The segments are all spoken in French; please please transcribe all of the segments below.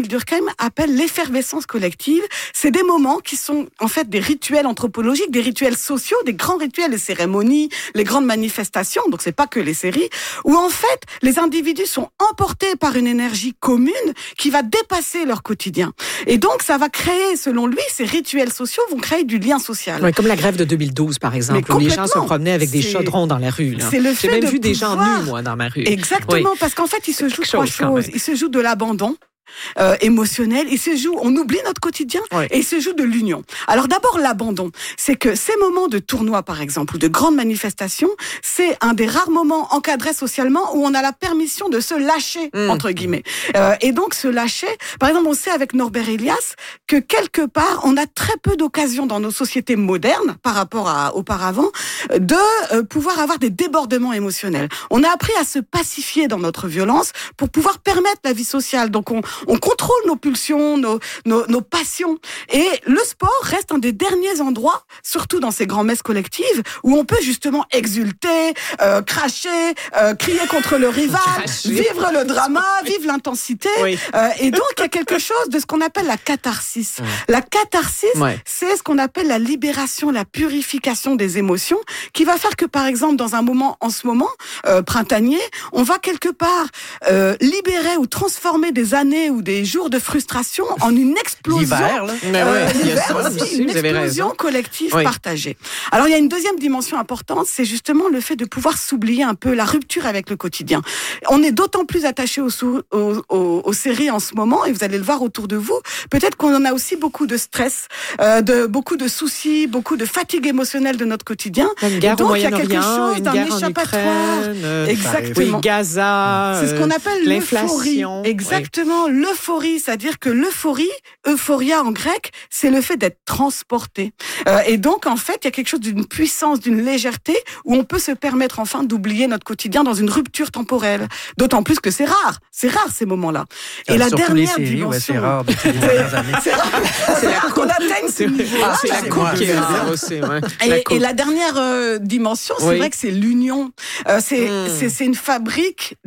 Émile Durkheim appelle l'effervescence collective. C'est des moments qui sont en fait des rituels anthropologiques, des rituels sociaux, des grands rituels, les cérémonies, les grandes manifestations, donc c'est pas que les séries, où en fait les individus sont emportés par une énergie commune qui va dépasser leur quotidien. Et donc ça va créer, selon lui, ces rituels sociaux vont créer du lien social. Oui, comme la grève de 2012 par exemple, où les gens se promenaient avec des chaudrons dans la rue. Là. C'est le fait J'ai même vu de des gens nus, moi, dans ma rue. Exactement, parce qu'en fait, il se joue trois choses. Il se joue de l'abandon émotionnel, on oublie notre quotidien et il se joue de l'union. Alors d'abord l'abandon, c'est que ces moments de tournoi par exemple ou de grandes manifestations, c'est un des rares moments encadrés socialement où on a la permission de se lâcher entre guillemets. Et donc se lâcher, par exemple on sait avec Norbert Elias que quelque part on a très peu d'occasions dans nos sociétés modernes par rapport à auparavant de pouvoir avoir des débordements émotionnels. On a appris à se pacifier dans notre violence pour pouvoir permettre la vie sociale. Donc on contrôle nos pulsions, nos passions. Et le sport reste un des derniers endroits, surtout dans ces grands-messes collectives, où on peut justement exulter, cracher, crier contre le rival, vivre le drama, vivre l'intensité. Oui. Et donc, il y a quelque chose de ce qu'on appelle la catharsis. La catharsis, c'est ce qu'on appelle la libération, la purification des émotions, qui va faire que, par exemple, dans un moment, en ce moment, printanier, on va quelque part libérer ou transformer des années ou des jours de frustration en une explosion. L'hiver, là. Une explosion collective partagée. Alors, il y a une deuxième dimension importante, c'est justement le fait de pouvoir s'oublier un peu, la rupture avec le quotidien. On est d'autant plus attaché aux séries en ce moment, et vous allez le voir autour de vous, peut-être qu'on en a aussi beaucoup de stress, beaucoup de soucis, beaucoup de fatigue émotionnelle de notre quotidien. Une guerre donc, au il y a quelque chose d'un guerre échappatoire. Exactement. Oui, Gaza, c'est ce qu'on appelle l'euphorie. l'inflation. Exactement, l'euphorie, c'est-à-dire que l'euphorie, euphoria en grec, c'est le fait d'être transporté. Et donc, en fait, il y a quelque chose d'une puissance, d'une légèreté, où on peut se permettre enfin d'oublier notre quotidien dans une rupture temporelle. D'autant plus que c'est rare ces moments-là. Et la dernière dimension... c'est rare depuis les dernières années. C'est rare qu'on atteigne ce niveau-là. C'est la coupe qui est rare aussi. Et la dernière dimension, c'est vrai que c'est l'union. C'est une fabrique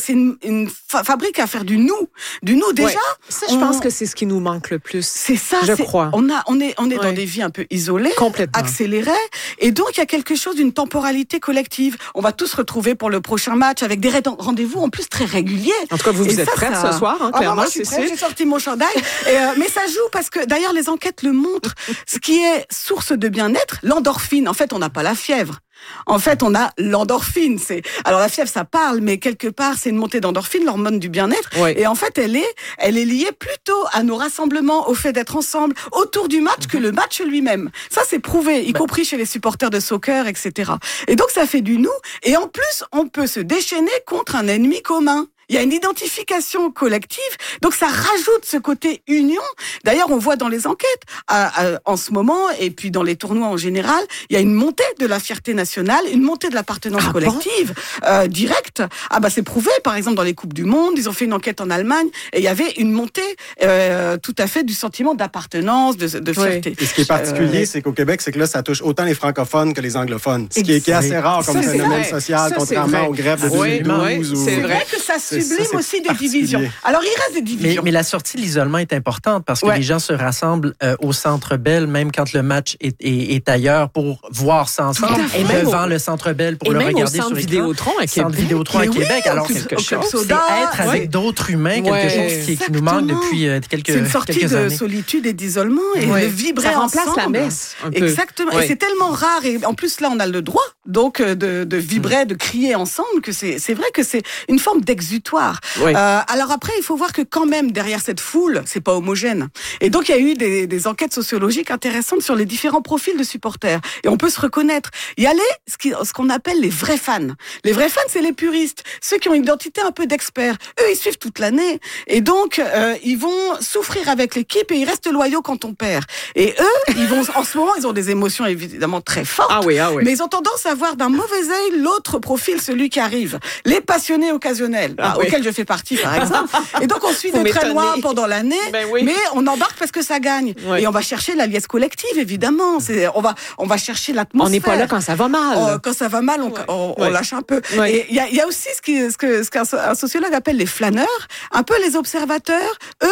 fabrique à faire du nous. Du nous, déjà. Ça, je pense que c'est ce qui nous manque le plus. C'est ça. Je crois. On est dans des vies un peu isolées, accélérées. Et donc, il y a quelque chose d'une temporalité collective. On va tous se retrouver pour le prochain match avec des rendez-vous en plus très réguliers. En tout cas, vous êtes prête ce soir, hein, clairement. Moi, je suis prête, j'ai sorti mon chandail. Mais ça joue parce que, d'ailleurs, les enquêtes le montrent. Ce qui est source de bien-être, l'endorphine. En fait, on n'a pas la fièvre. En fait, on a l'endorphine. Alors la fièvre, ça parle, mais quelque part, c'est une montée d'endorphine, l'hormone du bien-être. Oui. Et en fait, elle est liée plutôt à nos rassemblements, au fait d'être ensemble autour du match que le match lui-même. Ça, c'est prouvé, y compris chez les supporters de soccer, etc. Et donc, ça fait du nous. Et en plus, on peut se déchaîner contre un ennemi commun. Il y a une identification collective, donc ça rajoute ce côté union. D'ailleurs, on voit dans les enquêtes, en ce moment, et puis dans les tournois en général, il y a une montée de la fierté nationale, une montée de l'appartenance collective directe. C'est prouvé, par exemple, dans les Coupes du Monde, ils ont fait une enquête en Allemagne, et il y avait une montée tout à fait du sentiment d'appartenance, de fierté. Et ce qui est particulier, c'est qu'au Québec, c'est que là, ça touche autant les francophones que les anglophones, ce qui est assez rare comme phénomène social, contrairement aux grèves de 2012. C'est vrai que ça sublime aussi des divisions. Alors, il reste des divisions. Mais la sortie de l'isolement est importante parce que les gens se rassemblent au Centre Bell, même quand le match est ailleurs, pour voir ça ensemble. Et même devant le Centre Bell pour le regarder sur l'écran. Vidéotron à Québec. Centre Vidéotron à Québec. Alors, quelque chose. C'est être avec d'autres humains, quelque chose qui nous manque depuis quelques années. C'est une sortie de solitude et d'isolement et de vibrer ça remplace ensemble. La messe. Exactement. Et c'est tellement rare. Et en plus, là, on a le droit donc de vibrer, de crier ensemble, que c'est vrai que c'est une forme d'exutoire. Alors après, il faut voir que quand même, derrière cette foule, c'est pas homogène. Et donc, il y a eu des enquêtes sociologiques intéressantes sur les différents profils de supporters. Et on peut se reconnaître. Il y a ce qu'on appelle les vrais fans. Les vrais fans, c'est les puristes. Ceux qui ont une identité un peu d'experts. Eux, ils suivent toute l'année. Et donc, ils vont souffrir avec l'équipe et ils restent loyaux quand on perd. Et eux, en ce moment, ils ont des émotions évidemment très fortes. Ah oui. Mais ils ont tendance à voir d'un mauvais œil l'autre profil, celui qui arrive. Les passionnés occasionnels, auxquels je fais partie, par exemple. Et donc, on suit de très loin pendant l'année, mais on embarque parce que ça gagne. Et on va chercher la liesse collective, évidemment. On va chercher l'atmosphère. On n'est pas là quand ça va mal. Quand ça va mal, on lâche un peu. Et il y a aussi ce qu'un sociologue appelle les flâneurs, un peu les observateurs. Eux, ils sont un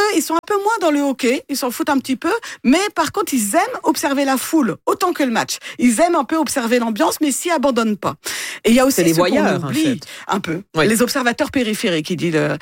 peu moins dans le hockey, ils s'en foutent un petit peu, mais par contre, ils aiment observer la foule, autant que le match. Ils aiment un peu observer l'ambiance, mais s'y abandonnent pas. Et il y a aussi les voyeurs, qu'on oublie, en fait. Un peu. Oui. Les observateurs périphériques, il dit le...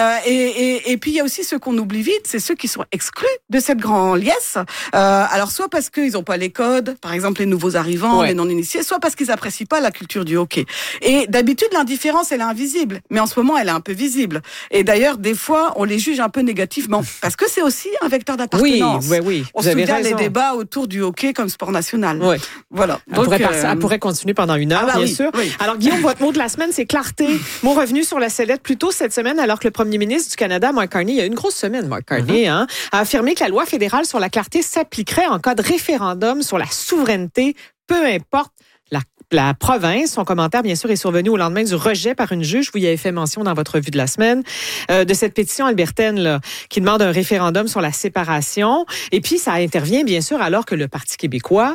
Ouais. Et puis, il y a aussi ceux qu'on oublie vite, c'est ceux qui sont exclus de cette grande liesse. Alors, soit parce qu'ils n'ont pas les codes, par exemple les nouveaux arrivants, les non-initiés, soit parce qu'ils apprécient pas la culture du hockey. Et d'habitude, l'indifférence, elle est invisible. Mais en ce moment, elle est un peu visible. Et d'ailleurs, des fois, on les juge un peu négativement. Parce que c'est aussi un vecteur d'appartenance. Oui. On se souvient des débats autour du hockey comme sport national. Oui. Voilà. Donc, elle pourrait continuer pendant une heure, bien sûr. Oui. Alors, Guillaume, votre mot de la semaine, c'est clarté. Mot revenu sur la sellette plus tôt cette semaine, alors que le premier ministre du Canada, Mark Carney, il y a une grosse semaine, Mark Carney, a affirmé que la loi fédérale sur la clarté s'appliquerait en cas de référendum sur la souveraineté, peu importe la province. Son commentaire, bien sûr, est survenu au lendemain du rejet par une juge. Vous y avez fait mention dans votre revue de la semaine de cette pétition albertaine là, qui demande un référendum sur la séparation. Et puis, ça intervient, bien sûr, alors que le Parti québécois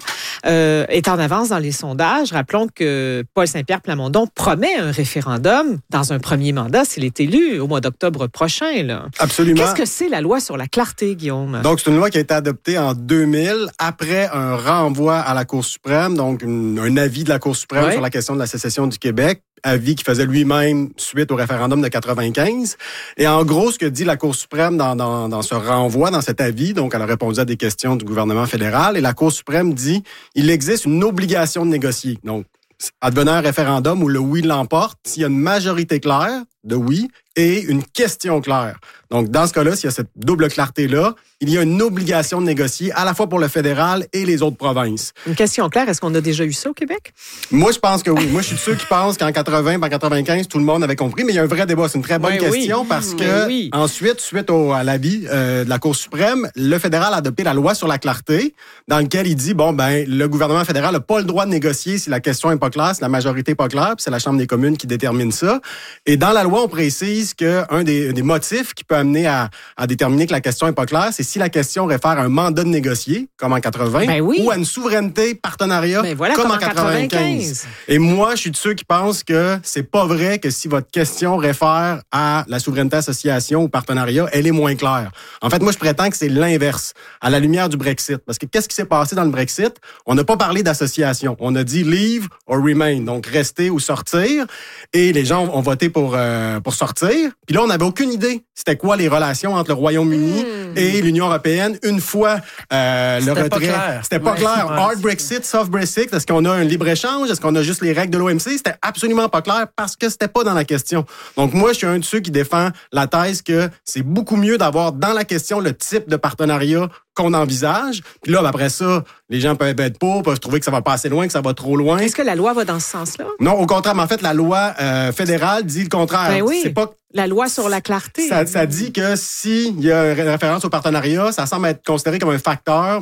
est en avance dans les sondages. Rappelons que Paul Saint-Pierre Plamondon promet un référendum dans un premier mandat s'il est élu au mois d'octobre prochain. Là. Absolument. Qu'est-ce que c'est la loi sur la clarté, Guillaume? Donc, c'est une loi qui a été adoptée en 2000 après un renvoi à la Cour suprême, donc un avis de la Cour suprême sur la question de la sécession du Québec, avis qu'il faisait lui-même suite au référendum de 95. Et en gros, ce que dit la Cour suprême dans ce renvoi, dans cet avis, donc elle a répondu à des questions du gouvernement fédéral, et la Cour suprême dit il existe une obligation de négocier. Donc, advenant un référendum où le oui l'emporte, s'il y a une majorité claire de oui et une question claire. Donc, dans ce cas-là, s'il y a cette double clarté-là, il y a une obligation de négocier à la fois pour le fédéral et les autres provinces. Une question claire, est-ce qu'on a déjà eu ça au Québec? Moi, je pense que oui. Moi, je suis de ceux qui pensent qu'en 80, en 95, tout le monde avait compris, mais il y a un vrai débat. C'est une très bonne question parce que ensuite, suite à l'avis de la Cour suprême, le fédéral a adopté la loi sur la clarté dans laquelle il dit, le gouvernement fédéral n'a pas le droit de négocier si la question n'est pas claire, si la majorité n'est pas claire, puis c'est la Chambre des communes qui détermine ça. Et dans la loi, on précise qu'un des motifs qui peut amener à déterminer que la question n'est pas claire, c'est si la question réfère à un mandat de négocier, comme en 80, ou à une souveraineté partenariat, comme en 95. Et moi, je suis de ceux qui pensent que c'est pas vrai que si votre question réfère à la souveraineté association ou partenariat, elle est moins claire. En fait, moi, je prétends que c'est l'inverse, à la lumière du Brexit. Parce que qu'est-ce qui s'est passé dans le Brexit? On n'a pas parlé d'association. On a dit leave or remain, donc rester ou sortir. Et les gens ont voté pour sortir. Puis là, on n'avait aucune idée c'était quoi les relations entre le Royaume-Uni et l'Union européenne une fois le retrait. C'était pas clair. Hard Brexit, soft Brexit, est-ce qu'on a un libre-échange? Est-ce qu'on a juste les règles de l'OMC? C'était absolument pas clair parce que c'était pas dans la question. Donc moi, je suis un de ceux qui défend la thèse que c'est beaucoup mieux d'avoir dans la question le type de partenariat qu'on envisage. Puis là, après ça, les gens peuvent être pour, peuvent trouver que ça va pas assez loin, que ça va trop loin. Est-ce que la loi va dans ce sens-là? Non, au contraire. Mais en fait, la loi fédérale dit le contraire. Ben oui. C'est pas la loi sur la clarté. Ça dit que s'il y a une référence au partenariat, ça semble être considéré comme un facteur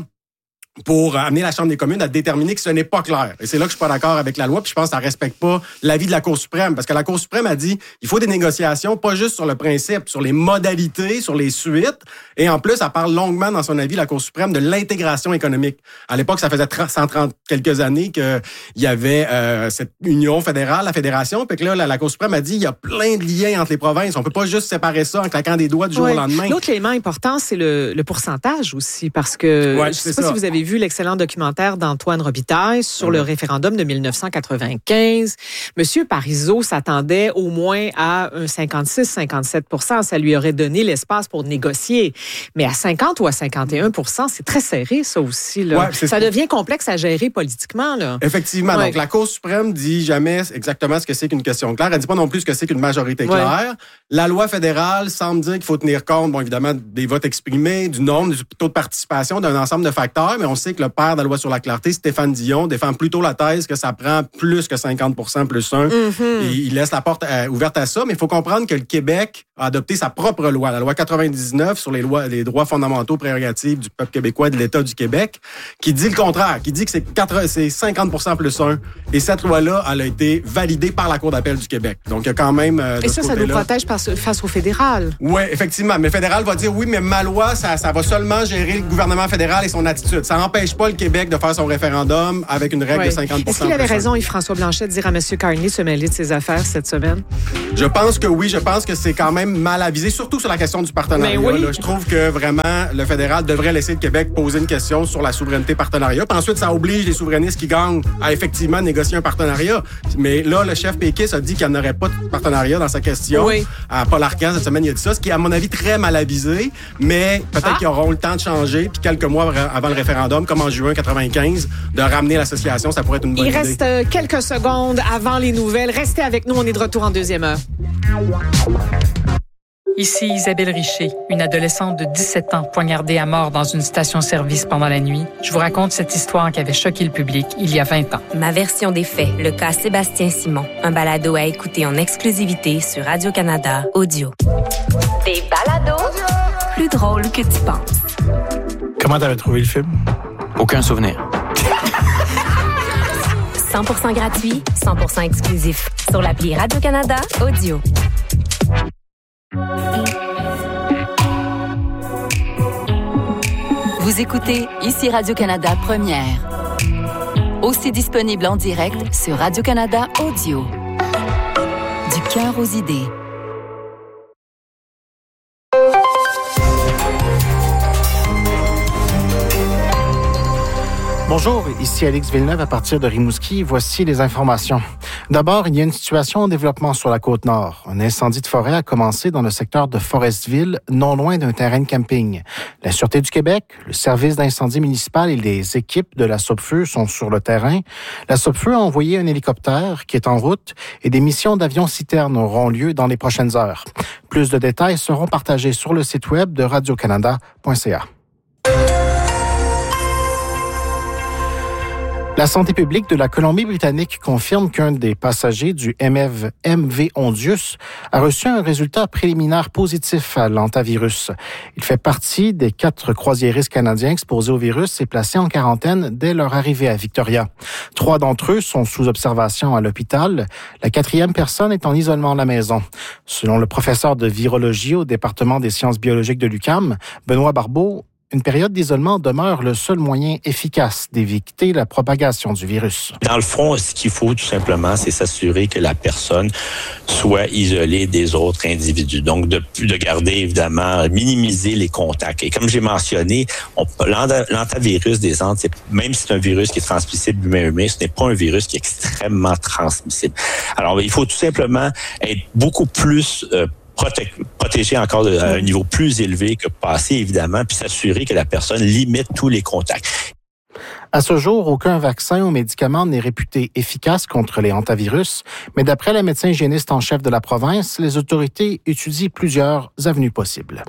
pour amener la Chambre des communes à déterminer que ce n'est pas clair. Et c'est là que je suis pas d'accord avec la loi, puis je pense que ça respecte pas l'avis de la Cour suprême, parce que la Cour suprême a dit il faut des négociations, pas juste sur le principe, sur les modalités, sur les suites, et en plus, elle parle longuement dans son avis, la Cour suprême, de l'intégration économique. À l'époque, ça faisait 130 quelques années qu'il y avait cette union fédérale, la fédération, puis que là, la Cour suprême a dit il y a plein de liens entre les provinces, on peut pas juste séparer ça en claquant des doigts du jour au lendemain. L'autre élément important, c'est le pourcentage aussi, parce que je sais pas si vous avez vu l'excellent documentaire d'Antoine Robitaille sur le référendum de 1995. Monsieur Parizeau s'attendait au moins à un 56-57 %. Ça lui aurait donné l'espace pour négocier. Mais à 50 ou à 51 %, c'est très serré, ça aussi. Là. Ouais, ça devient complexe à gérer politiquement. Là. Effectivement. Donc, la Cour suprême dit jamais exactement ce que c'est qu'une question claire. Elle dit pas non plus ce que c'est qu'une majorité claire. La loi fédérale semble dire qu'il faut tenir compte, bon, évidemment, des votes exprimés, du nombre, du taux de participation, d'un ensemble de facteurs, mais on sait que le père de la loi sur la clarté, Stéphane Dion, défend plutôt la thèse que ça prend plus que 50 % plus 1. Et il laisse la porte ouverte à ça, mais il faut comprendre que le Québec a adopté sa propre loi, la loi 99 sur les droits fondamentaux prérogatives du peuple québécois et de l'État du Québec, qui dit le contraire, qui dit que c'est 50 % plus 1. Et cette loi-là, elle a été validée par la Cour d'appel du Québec. Donc, il y a quand même... et ça nous protège face au fédéral. Oui, effectivement. Mais le fédéral va dire, oui, mais ma loi, ça va seulement gérer le gouvernement fédéral et son attitude. Ça empêche pas le Québec de faire son référendum avec une règle de 50%. Est-ce qu'il avait raison, Yves-François Blanchet, de dire à M. Carney de se mêler de ses affaires cette semaine? Je pense que oui. Je pense que c'est quand même mal avisé, surtout sur la question du partenariat. Là, je trouve que vraiment, le fédéral devrait laisser le Québec poser une question sur la souveraineté partenariat. Puis ensuite, ça oblige les souverainistes qui gagnent à effectivement négocier un partenariat. Mais là, le chef péquiste a dit qu'il n'y en aurait pas de partenariat dans sa question. Oui. À Paul Arcand, cette semaine, il a dit ça, ce qui est, à mon avis, très mal avisé. Mais peut-être qu'ils auront le temps de changer. Puis quelques mois avant le référendum, comme en juin 95, de ramener l'association, ça pourrait être une bonne idée. Il reste quelques secondes avant les nouvelles. Restez avec nous, on est de retour en deuxième heure. Ici Isabelle Richer, une adolescente de 17 ans poignardée à mort dans une station-service pendant la nuit. Je vous raconte cette histoire qui avait choqué le public il y a 20 ans. Ma version des faits, le cas Sébastien Simon. Un balado à écouter en exclusivité sur Radio-Canada Audio. Des balados plus drôles que tu penses. Comment t'avais trouvé le film? Aucun souvenir. 100% gratuit, 100% exclusif. Sur l'appli Radio-Canada Audio. Vous écoutez ici Radio-Canada Première. Aussi disponible en direct sur Radio-Canada Audio. Du cœur aux idées. Bonjour, ici Alex Villeneuve à partir de Rimouski. Voici les informations. D'abord, il y a une situation en développement sur la Côte-Nord. Un incendie de forêt a commencé dans le secteur de Forestville, non loin d'un terrain de camping. La Sûreté du Québec, le service d'incendie municipal et les équipes de la Sopfeu sont sur le terrain. La Sopfeu a envoyé un hélicoptère qui est en route et des missions d'avions-citernes auront lieu dans les prochaines heures. Plus de détails seront partagés sur le site web de radiocanada.ca. La santé publique de la Colombie-Britannique confirme qu'un des passagers du MV Ondius a reçu un résultat préliminaire positif à l'hantavirus. Il fait partie des 4 croisiéristes canadiens exposés au virus et placés en quarantaine dès leur arrivée à Victoria. 3 d'entre eux sont sous observation à l'hôpital. La 4e personne est en isolement à la maison. Selon le professeur de virologie au département des sciences biologiques de l'UQAM, Benoît Barbeau, une période d'isolement demeure le seul moyen efficace d'éviter la propagation du virus. Dans le fond, ce qu'il faut tout simplement, c'est s'assurer que la personne soit isolée des autres individus. Donc, de garder, évidemment, minimiser les contacts. Et comme j'ai mentionné, l'hantavirus des Andes, même si c'est un virus qui est transmissible humain-humain, ce n'est pas un virus qui est extrêmement transmissible. Alors, il faut tout simplement être beaucoup plus protéger encore à un niveau plus élevé que passé, évidemment, puis s'assurer que la personne limite tous les contacts. À ce jour, aucun vaccin ou médicament n'est réputé efficace contre les hantavirus, mais d'après la médecin hygiéniste en chef de la province, les autorités étudient plusieurs avenues possibles.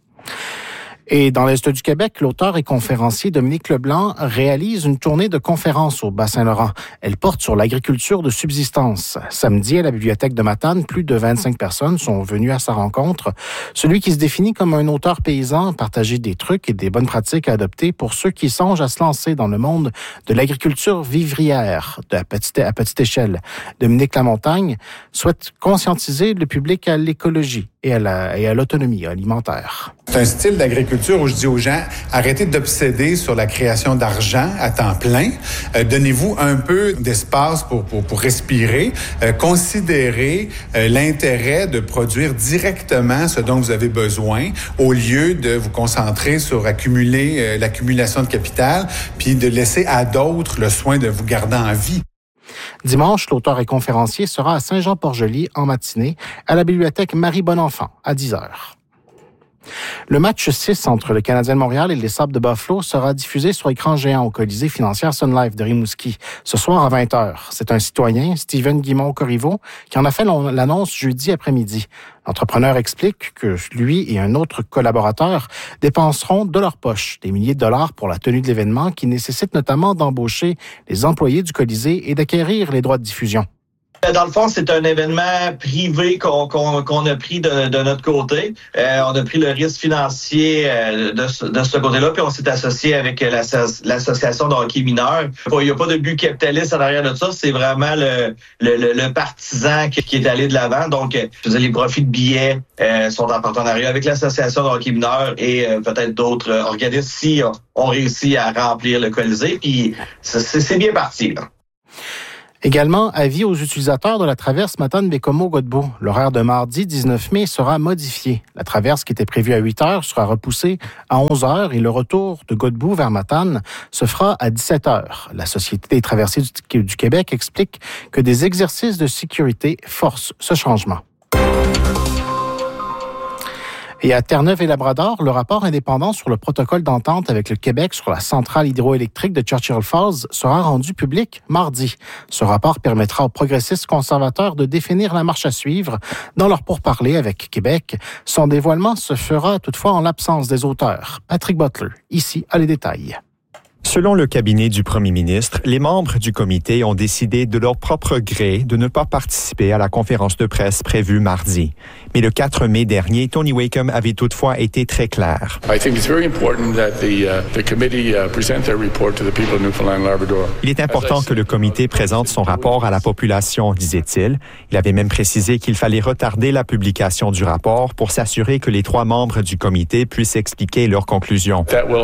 Et dans l'Est du Québec, l'auteur et conférencier Dominique Leblanc réalise une tournée de conférences au Bas-Saint-Laurent. Elle porte sur l'agriculture de subsistance. Samedi, à la bibliothèque de Matane, plus de 25 personnes sont venues à sa rencontre. Celui qui se définit comme un auteur paysan partageait des trucs et des bonnes pratiques à adopter pour ceux qui songent à se lancer dans le monde de l'agriculture vivrière à petite échelle. Dominique Lamontagne souhaite conscientiser le public à l'écologie et à l'autonomie alimentaire. C'est un style d'agriculture où je dis aux gens, arrêtez d'obséder sur la création d'argent à temps plein. Donnez-vous un peu d'espace pour respirer. Considérez l'intérêt de produire directement ce dont vous avez besoin au lieu de vous concentrer sur l'accumulation de capital puis de laisser à d'autres le soin de vous garder en vie. Dimanche, l'auteur et conférencier sera à Saint-Jean-Port-Joli en matinée à la bibliothèque Marie-Bonenfant à 10h. Le match 6 entre le Canadien de Montréal et les Sables de Buffalo sera diffusé sur écran géant au Colisée financière Sun Life de Rimouski ce soir à 20h. C'est un citoyen, Steven Guimond-Corriveau, qui en a fait l'annonce jeudi après-midi. L'entrepreneur explique que lui et un autre collaborateur dépenseront de leur poche des milliers de dollars pour la tenue de l'événement qui nécessite notamment d'embaucher les employés du Colisée et d'acquérir les droits de diffusion. Dans le fond, c'est un événement privé qu'on a pris de notre côté. On a pris le risque financier de ce côté-là, puis on s'est associé avec l'association de hockey mineur. Il n'y a pas de but capitaliste en arrière de ça, c'est vraiment le partisan qui est allé de l'avant. Donc, les profits de billets sont en partenariat avec l'association de hockey mineur et peut-être d'autres organismes si on réussit à remplir le Colisée. Puis c'est bien parti, là. Également, avis aux utilisateurs de la traverse Matane-Bécomo-Godbout. L'horaire de mardi 19 mai sera modifié. La traverse qui était prévue à 8 heures sera repoussée à 11 heures et le retour de Godbout vers Matane se fera à 17 heures. La Société des traversiers du Québec explique que des exercices de sécurité forcent ce changement. Et à Terre-Neuve-et-Labrador, le rapport indépendant sur le protocole d'entente avec le Québec sur la centrale hydroélectrique de Churchill Falls sera rendu public mardi. Ce rapport permettra aux progressistes conservateurs de définir la marche à suivre dans leur pourparlers avec Québec. Son dévoilement se fera toutefois en l'absence des auteurs. Patrick Butler, ici, a les détails. Selon le cabinet du premier ministre, les membres du comité ont décidé de leur propre gré de ne pas participer à la conférence de presse prévue mardi. Mais le 4 mai dernier, Tony Wakeham avait toutefois été très clair. Il est important que le comité présente son rapport à la population, disait-il. Il avait même précisé qu'il fallait retarder la publication du rapport pour s'assurer que les 3 membres du comité puissent expliquer leurs conclusions.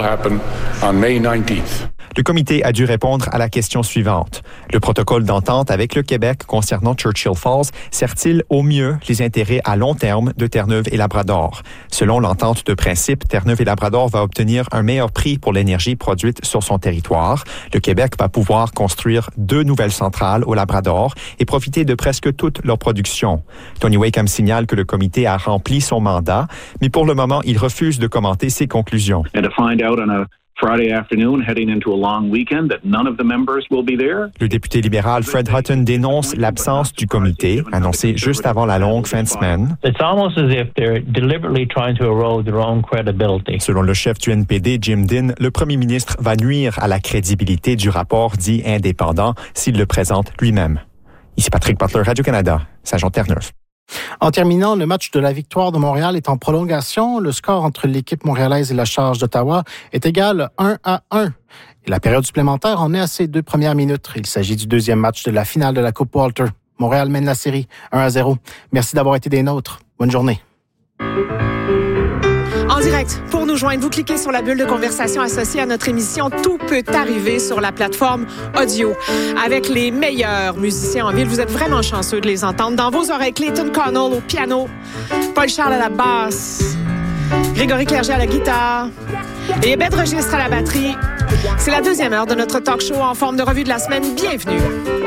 Le comité a dû répondre à la question suivante. Le protocole d'entente avec le Québec concernant Churchill Falls sert-il au mieux les intérêts à long terme de Terre-Neuve et Labrador? Selon l'entente de principe, Terre-Neuve et Labrador va obtenir un meilleur prix pour l'énergie produite sur son territoire. Le Québec va pouvoir construire 2 nouvelles centrales au Labrador et profiter de presque toute leur production. Tony Wakeham signale que le comité a rempli son mandat, mais pour le moment, il refuse de commenter ses conclusions. Le député libéral Fred Hutton dénonce l'absence du comité, annoncé juste avant la longue fin de semaine. Selon le chef du NPD, Jim Dean, le premier ministre va nuire à la crédibilité du rapport dit indépendant s'il le présente lui-même. Ici Patrick Butler, Radio-Canada, Saint-Jean-Terre-Neuve. En terminant, le match de la victoire de Montréal est en prolongation. Le score entre l'équipe montréalaise et la Charge d'Ottawa est égal 1-1. Et la période supplémentaire en est à ses 2 premières minutes. Il s'agit du 2e match de la finale de la Coupe Walter. Montréal mène la série 1-0. Merci d'avoir été des nôtres. Bonne journée. En direct, pour nous joindre, vous cliquez sur la bulle de conversation associée à notre émission. Tout peut arriver sur la plateforme audio. Avec les meilleurs musiciens en ville, vous êtes vraiment chanceux de les entendre. Dans vos oreilles, Clayton Connell au piano, Paul Charles à la basse, Grégory Clerget à la guitare et Ben Registre à la batterie. C'est la 2e heure de notre talk show en forme de revue de la semaine. Bienvenue.